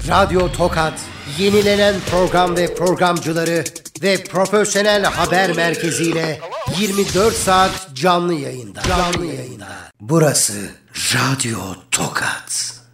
Radyo Tokat, yenilenen program ve programcıları ve profesyonel haber merkeziyle 24 saat canlı yayında. Burası Radyo Tokat.